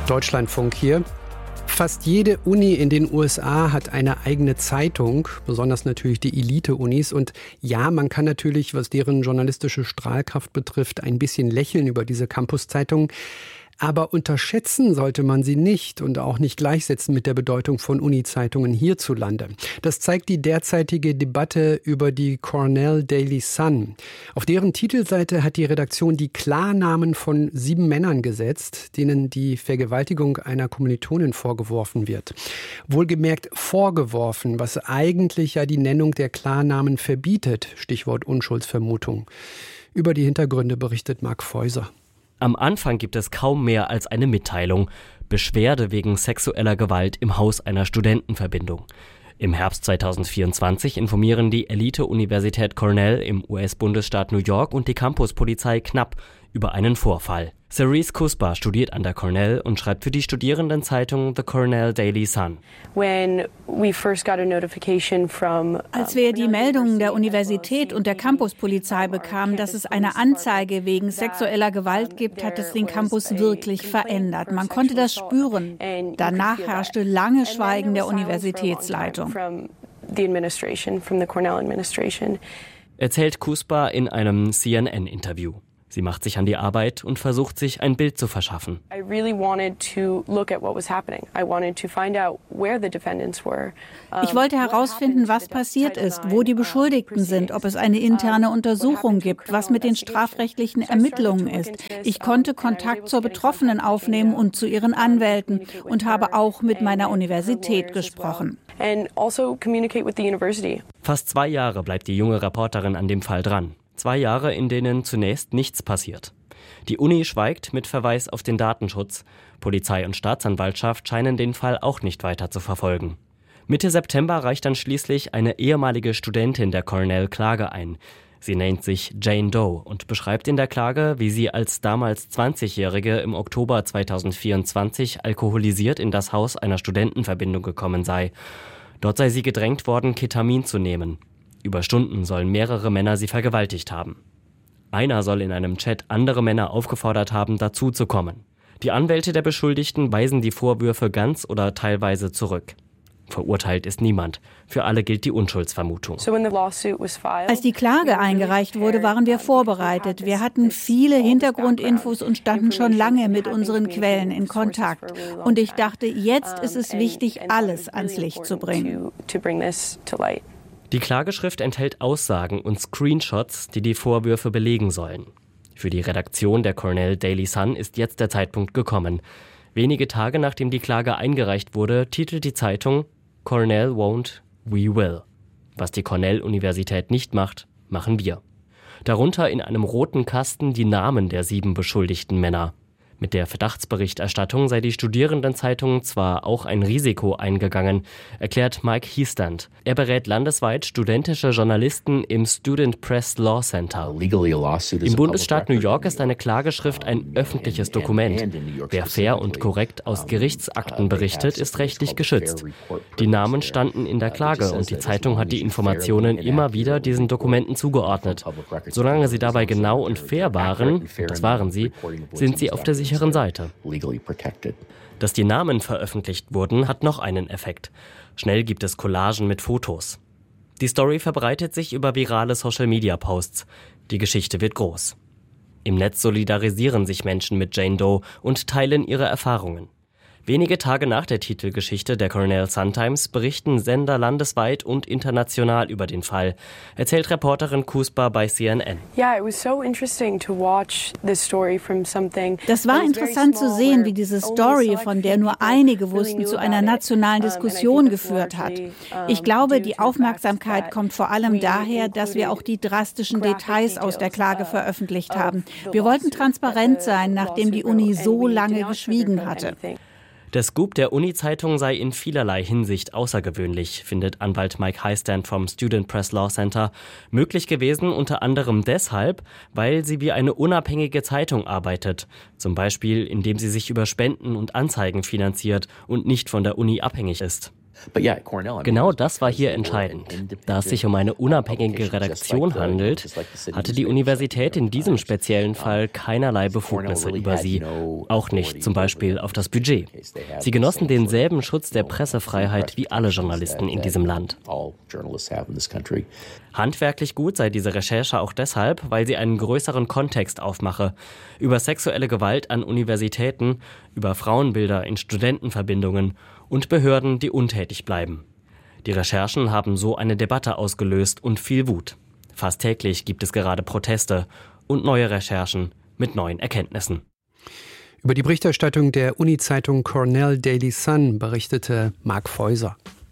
Deutschlandfunk hier. Fast jede Uni in den USA hat eine eigene Zeitung, besonders natürlich die Elite-Unis. Und ja, man kann natürlich, was deren journalistische Strahlkraft betrifft, ein bisschen lächeln über diese Campuszeitungen. Aber unterschätzen sollte man sie nicht und auch nicht gleichsetzen mit der Bedeutung von Uni-Zeitungen hierzulande. Das zeigt die derzeitige Debatte über die Cornell Daily Sun. Auf deren Titelseite hat die Redaktion die Klarnamen von 7 Männern gesetzt, denen die Vergewaltigung einer Kommilitonin vorgeworfen wird. Wohlgemerkt vorgeworfen, was eigentlich ja die Nennung der Klarnamen verbietet. Stichwort Unschuldsvermutung. Über die Hintergründe berichtet Marc Feuser. Am Anfang gibt es kaum mehr als eine Mitteilung. Beschwerde wegen sexueller Gewalt im Haus einer Studentenverbindung. Im Herbst 2024 informieren die Elite-Universität Cornell im US-Bundesstaat New York und die Campuspolizei knapp über einen Vorfall. Cerise Kuspa studiert an der Cornell und schreibt für die Studierendenzeitung The Cornell Daily Sun. Als wir die Meldungen der Universität und der Campuspolizei bekamen, dass es eine Anzeige wegen sexueller Gewalt gibt, hat es den Campus wirklich verändert. Man konnte das spüren. Danach herrschte lange Schweigen der Universitätsleitung. Erzählt Kuspa in einem CNN-Interview. Sie macht sich an die Arbeit und versucht, sich ein Bild zu verschaffen. Ich wollte herausfinden, was passiert ist, wo die Beschuldigten sind, ob es eine interne Untersuchung gibt, was mit den strafrechtlichen Ermittlungen ist. Ich konnte Kontakt zur Betroffenen aufnehmen und zu ihren Anwälten und habe auch mit meiner Universität gesprochen. Fast 2 Jahre bleibt die junge Reporterin an dem Fall dran. 2 Jahre, in denen zunächst nichts passiert. Die Uni schweigt mit Verweis auf den Datenschutz. Polizei und Staatsanwaltschaft scheinen den Fall auch nicht weiter zu verfolgen. Mitte September reicht dann schließlich eine ehemalige Studentin der Cornell Klage ein. Sie nennt sich Jane Doe und beschreibt in der Klage, wie sie als damals 20-Jährige im Oktober 2024 alkoholisiert in das Haus einer Studentenverbindung gekommen sei. Dort sei sie gedrängt worden, Ketamin zu nehmen. Über Stunden sollen mehrere Männer sie vergewaltigt haben. Einer soll in einem Chat andere Männer aufgefordert haben, dazuzukommen. Die Anwälte der Beschuldigten weisen die Vorwürfe ganz oder teilweise zurück. Verurteilt ist niemand. Für alle gilt die Unschuldsvermutung. Als die Klage eingereicht wurde, waren wir vorbereitet. Wir hatten viele Hintergrundinfos und standen schon lange mit unseren Quellen in Kontakt. Und ich dachte, jetzt ist es wichtig, alles ans Licht zu bringen. Die Klageschrift enthält Aussagen und Screenshots, die die Vorwürfe belegen sollen. Für die Redaktion der Cornell Daily Sun ist jetzt der Zeitpunkt gekommen. Wenige Tage nachdem die Klage eingereicht wurde, titelt die Zeitung Cornell won't, we will. Was die Cornell-Universität nicht macht, machen wir. Darunter in einem roten Kasten die Namen der 7 beschuldigten Männer. Mit der Verdachtsberichterstattung sei die Studierendenzeitung zwar auch ein Risiko eingegangen, erklärt Mike Hiestand. Er berät landesweit studentische Journalisten im Student Press Law Center. Im Bundesstaat New York ist eine Klageschrift ein öffentliches Dokument. Wer fair und korrekt aus Gerichtsakten berichtet, ist rechtlich geschützt. Die Namen standen in der Klage und die Zeitung hat die Informationen immer wieder diesen Dokumenten zugeordnet. Solange sie dabei genau und fair waren, das waren sie, sind sie auf der sicheren Seite. Dass die Namen veröffentlicht wurden, hat noch einen Effekt. Schnell gibt es Collagen mit Fotos. Die Story verbreitet sich über virale Social-Media-Posts. Die Geschichte wird groß. Im Netz solidarisieren sich Menschen mit Jane Doe und teilen ihre Erfahrungen. Wenige Tage nach der Titelgeschichte der Cornell Sun-Times berichten Sender landesweit und international über den Fall, erzählt Reporterin Kuspa bei CNN. Das war interessant zu sehen, wie diese Story, von der nur einige wussten, zu einer nationalen Diskussion geführt hat. Ich glaube, die Aufmerksamkeit kommt vor allem daher, dass wir auch die drastischen Details aus der Klage veröffentlicht haben. Wir wollten transparent sein, nachdem die Uni so lange geschwiegen hatte. Der Scoop der Uni-Zeitung sei in vielerlei Hinsicht außergewöhnlich, findet Anwalt Mike Hiestand vom Student Press Law Center. Möglich gewesen unter anderem deshalb, weil sie wie eine unabhängige Zeitung arbeitet. Zum Beispiel, indem sie sich über Spenden und Anzeigen finanziert und nicht von der Uni abhängig ist. Genau das war hier entscheidend. Da es sich um eine unabhängige Redaktion handelt, hatte die Universität in diesem speziellen Fall keinerlei Befugnisse über sie, auch nicht zum Beispiel auf das Budget. Sie genossen denselben Schutz der Pressefreiheit wie alle Journalisten in diesem Land. Handwerklich gut sei diese Recherche auch deshalb, weil sie einen größeren Kontext aufmache. Über sexuelle Gewalt an Universitäten, über Frauenbilder in Studentenverbindungen und Behörden, die untätig bleiben. Die Recherchen haben so eine Debatte ausgelöst und viel Wut. Fast täglich gibt es gerade Proteste und neue Recherchen mit neuen Erkenntnissen. Über die Berichterstattung der Uni-Zeitung Cornell Daily Sun berichtete Mark Feuser.